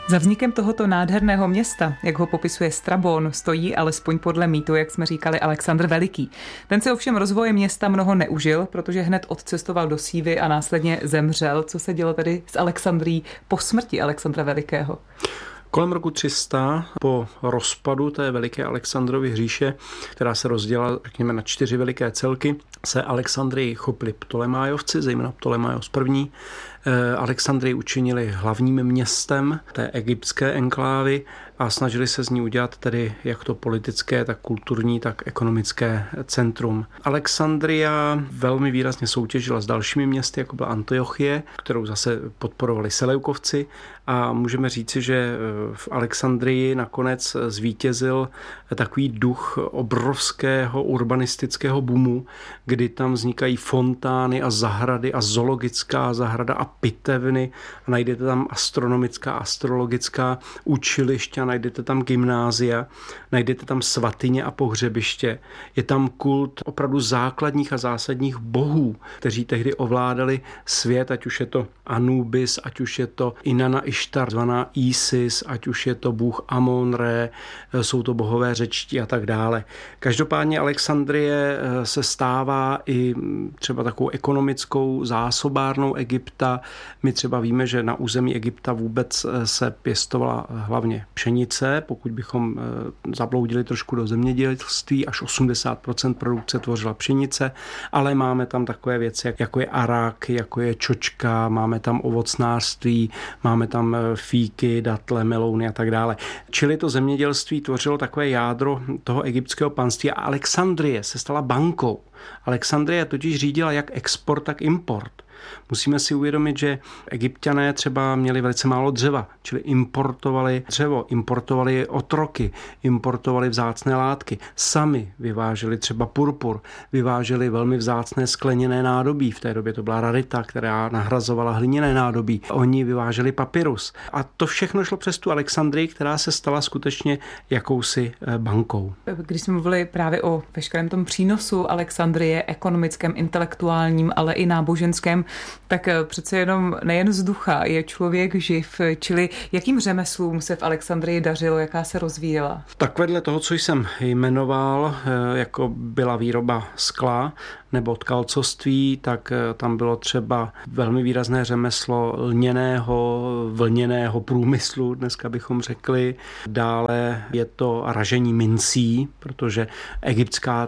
Za vznikem tohoto nádherného města, jak ho popisuje Strabon, stojí alespoň podle mýtu, jak jsme říkali, Alexandr Veliký. Ten si ovšem rozvoje města mnoho neužil, protože hned odcestoval do Sívy a následně zemřel. Co se dělo tedy s Alexandrií po smrti Alexandra Velikého? Kolem roku 300 po rozpadu té veliké Alexandrovy říše, která se rozdělila, řekněme, na 4 veliké celky, se Alexandrii chopili Ptolemájovci, zejména Ptolemaios I. Alexandrii učinili hlavním městem té egyptské enklávy a snažili se z ní udělat tedy jak to politické, tak kulturní, tak ekonomické centrum. Alexandria velmi výrazně soutěžila s dalšími městy, jako byla Antiochie, kterou zase podporovali Seleukovci, a můžeme říci, že v Alexandrii nakonec zvítězil takový duch obrovského urbanistického boomu, kdy tam vznikají fontány a zahrady a zoologická zahrada a pitevny a najdete tam astronomická, astrologická učiliště, najdete tam gymnázia, najdete tam svatyně a pohřebiště. Je tam kult opravdu základních a zásadních bohů, kteří tehdy ovládali svět, ať už je to Anubis, ať už je to Inanna Ištar, zvaná Isis, ať už je to bůh Amon-Re, jsou to bohové řečtí a tak dále. Každopádně Alexandrie se stává i třeba takovou ekonomickou zásobárnou Egypta. My třeba víme, že na území Egypta vůbec se pěstovala hlavně pšenice. Pokud bychom zabloudili trošku do zemědělství, až 80% produkce tvořila pšenice, ale máme tam takové věci, jako je arák, jako je čočka, máme tam ovocnářství, máme tam fíky, datle, melouny a tak dále. Čili to zemědělství tvořilo takové jádro toho egyptského panství a Alexandrie se stala bankou. Alexandrie totiž řídila jak export, tak import. Musíme si uvědomit, že Egypťané třeba měli velice málo dřeva, čili importovali dřevo, importovali otroky, importovali vzácné látky. Sami vyváželi třeba purpur, vyváželi velmi vzácné skleněné nádobí. V té době to byla rarita, která nahrazovala hliněné nádobí. Oni vyváželi papyrus. A to všechno šlo přes tu Alexandrii, která se stala skutečně jakousi bankou. Když jsme mluvili právě o veškerém tom přínosu Alexandrie, ekonomickém, intelektuálním, ale i náboženském, tak přece jenom nejen z ducha je člověk živ, čili jakým řemeslům se v Alexandrii dařilo, jaká se rozvíjela? Tak vedle toho, co jsem jmenoval, jako byla výroba skla nebo tkalcovství, tak tam bylo třeba velmi výrazné řemeslo lněného, vlněného průmyslu, dneska bychom řekli. Dále je to ražení mincí, protože egyptská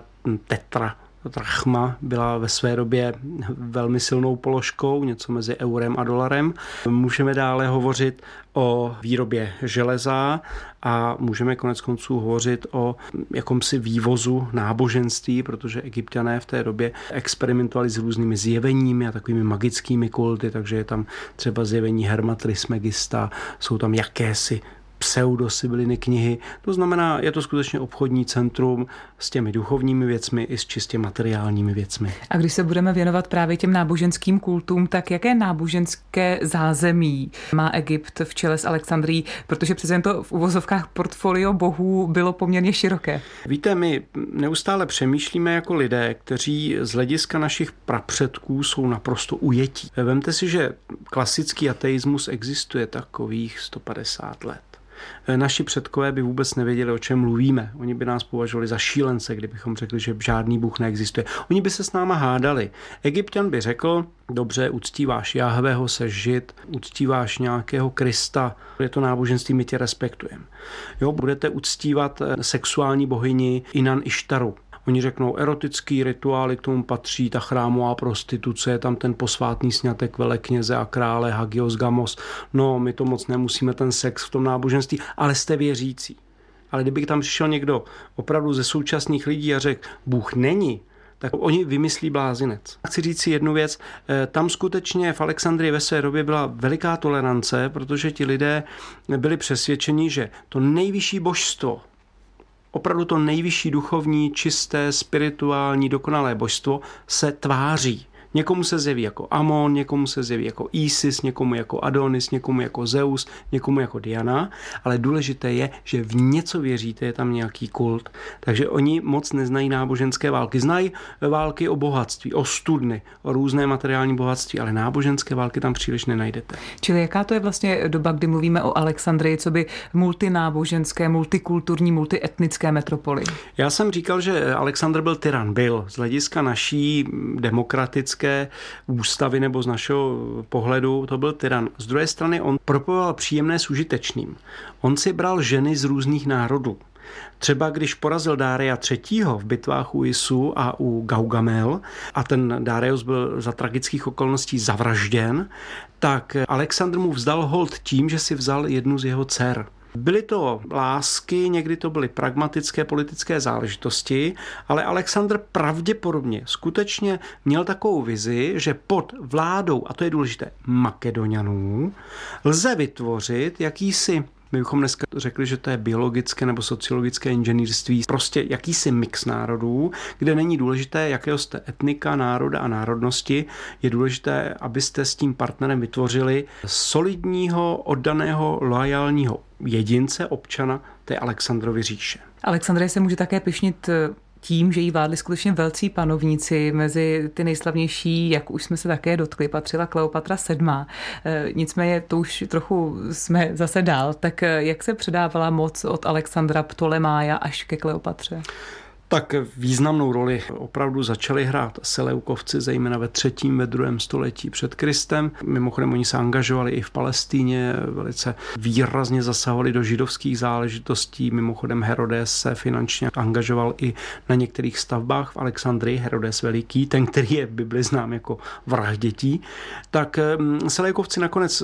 drachma byla ve své době velmi silnou položkou, něco mezi eurem a dolarem. Můžeme dále hovořit o výrobě železa a můžeme koneckonců hovořit o jakomsi vývozu náboženství, protože Egypťané v té době experimentovali s různými zjeveními a takovými magickými kulty, takže je tam třeba zjevení Herma Trismegista, jsou tam jakési pseudosibyliny knihy. To znamená, je to skutečně obchodní centrum s těmi duchovními věcmi i s čistě materiálními věcmi. A když se budeme věnovat právě těm náboženským kultům, tak jaké náboženské zázemí má Egypt v čele s Alexandrií? Protože přece jen to v uvozovkách portfolio bohů bylo poměrně široké. Víte, my neustále přemýšlíme jako lidé, kteří z hlediska našich prapředků jsou naprosto ujetí. Vemte si, že klasický ateismus existuje takových 150 let. Naši předkové by vůbec nevěděli, o čem mluvíme. Oni by nás považovali za šílence, kdybychom řekli, že žádný bůh neexistuje. Oni by se s náma hádali. Egypťan by řekl, dobře, uctíváš Jahveho, seš žid, uctíváš nějakého Krista, je to náboženství, my tě respektujeme. Jo, budete uctívat sexuální bohyni Inan Ištaru. Oni řeknou, erotický rituály, k tomu patří ta chrámová prostituce, je tam ten posvátný sňatek velekněze a krále Hagios Gamos. No, my to moc nemusíme, ten sex v tom náboženství, ale jste věřící. Ale kdyby tam přišel někdo opravdu ze současných lidí a řekl, Bůh není, tak oni vymyslí blázinec. Chci říct si jednu věc, tam skutečně v Alexandrii ve své době byla veliká tolerance, protože ti lidé byli přesvědčeni, že to nejvyšší božstvo, opravdu to nejvyšší duchovní, čisté, spirituální, dokonalé božstvo se tváří. Někomu se zjeví jako Amon, někomu se zjeví jako Isis, někomu jako Adonis, někomu jako Zeus, někomu jako Diana, ale důležité je, že v něco věříte, je tam nějaký kult. Takže oni moc neznají náboženské války. Znají války o bohatství, o studny, o různé materiální bohatství, ale náboženské války tam příliš nenajdete. Čili jaká to je vlastně doba, kdy mluvíme o Alexandrii, co by multináboženské, multikulturní, multietnické metropoli? Já jsem říkal, že Alexandr byl tyran. Byl z hlediska naší demokratické ústavy nebo z našeho pohledu to byl tyran. Z druhé strany on propojoval příjemné s užitečným. On si bral ženy z různých národů. Třeba když porazil Dária III. V bitvách u Isu a u Gaugamel a ten Darius byl za tragických okolností zavražděn, tak Alexandr mu vzdal hold tím, že si vzal jednu z jeho dcer. Byly to lásky, někdy to byly pragmatické politické záležitosti, ale Alexandr pravděpodobně skutečně měl takovou vizi, že pod vládou, a to je důležité, Makedonianů, lze vytvořit jakýsi, my bychom dneska řekli, že to je biologické nebo sociologické inženýrství, prostě jakýsi mix národů, kde není důležité, jakého jste etnika, národa a národnosti. Je důležité, abyste s tím partnerem vytvořili solidního, oddaného, loajálního jedince, občana té Alexandrovy říše. Alexandrie se může také pyšnit tím, že jí vládli skutečně velcí panovníci. Mezi ty nejslavnější, jak už jsme se také dotkli, patřila Kleopatra VII. Nicméně to už trochu jsme zase dál. Tak jak se předávala moc od Alexandra Ptolemája až ke Kleopatře? Tak významnou roli opravdu začali hrát Seleukovci, zejména ve 3. ve 2. století před Kristem. Mimochodem oni se angažovali i v Palestíně, velice výrazně zasahovali do židovských záležitostí. Mimochodem Herodes se finančně angažoval i na některých stavbách v Alexandrii, Herodes Veliký, ten, který je v Bibli znám jako vrah dětí. Tak Seleukovci nakonec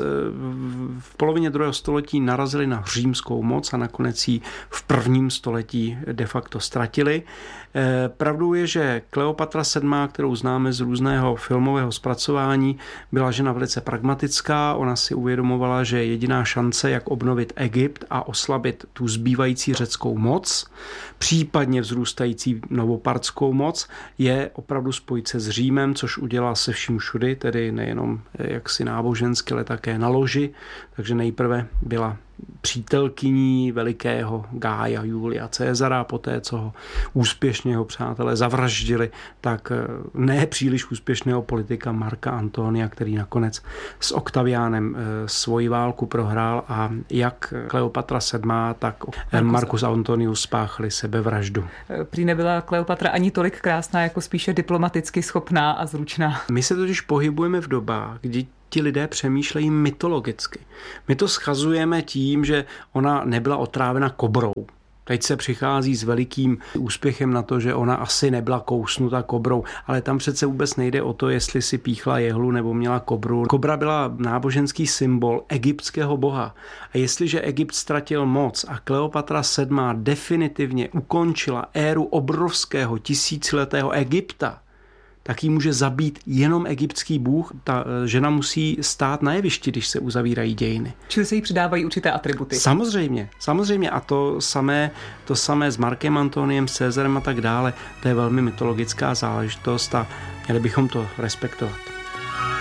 v polovině 2. století narazili na římskou moc a nakonec ji v 1. století de facto ztratili. Pravdou je, že Kleopatra VII., kterou známe z různého filmového zpracování, byla žena velice pragmatická. Ona si uvědomovala, že jediná šance, jak obnovit Egypt a oslabit tu zbývající řeckou moc, případně vzrůstající novopartskou moc, je opravdu spojit se s Římem, což udělala se vším všudy, tedy nejenom jaksi nábožensky, ale také na loži. Takže nejprve byla přítelkyní velikého Gája Julia Cezara, poté co ho úspěšně jeho přátelé zavraždili, tak ne příliš úspěšného politika Marka Antonia, který nakonec s Octavianem svoji válku prohrál a jak Kleopatra VII., tak Marcus Antonius spáchali sebevraždu. Prý nebyla Kleopatra ani tolik krásná, jako spíše diplomaticky schopná a zručná. My se totiž pohybujeme v dobách, kdy ti lidé přemýšlejí mytologicky. My to schazujeme tím, že ona nebyla otrávena kobrou. Teď se přichází s velikým úspěchem na to, že ona asi nebyla kousnuta kobrou, ale tam přece vůbec nejde o to, jestli si píchla jehlu nebo měla kobru. Kobra byla náboženský symbol egyptského boha. A jestliže Egypt ztratil moc a Kleopatra VII. Definitivně ukončila éru obrovského tisíciletého Egypta, tak ji může zabít jenom egyptský bůh. Ta žena musí stát na jevišti, když se uzavírají dějiny. Čili se jí přidávají určité atributy. Samozřejmě. A to samé s Markem Antoniem, s Cezarem a tak dále. To je velmi mytologická záležitost a měli bychom to respektovat.